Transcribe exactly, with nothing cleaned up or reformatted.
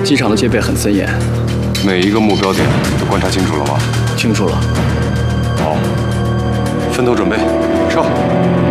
机场的戒备很森严， 每一个目标点都观察清楚了吗？ 清楚了。 好，分头准备，撤。